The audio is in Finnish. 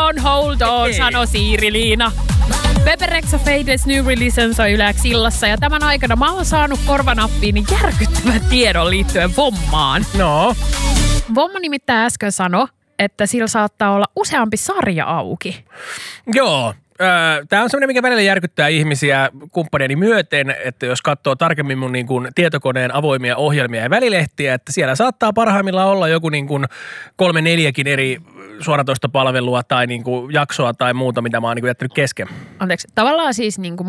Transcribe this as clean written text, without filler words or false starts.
hold on, sano Siiri-Liina. Pepe Rexa Fadeless New Release soi Yleäks illassa ja tämän aikana mä oon saanut korvanappiin järkyttävän tiedon liittyen Vommaan. No. Vomma nimittäin äsken sanoi, että sillä saattaa olla useampi sarja auki. Joo. Tämä on semmoinen, mikä välillä järkyttää ihmisiä kumppanieni myöten, että jos katsoo tarkemmin mun niin kuin tietokoneen avoimia ohjelmia ja välilehtiä, että siellä saattaa parhaimmillaan olla joku niin kuin 3-4 eri suoratoistopalvelua tai niin kuin jaksoa tai muuta, mitä mä oon niin kuin jättänyt kesken. Anteeksi, tavallaan siis niin kuin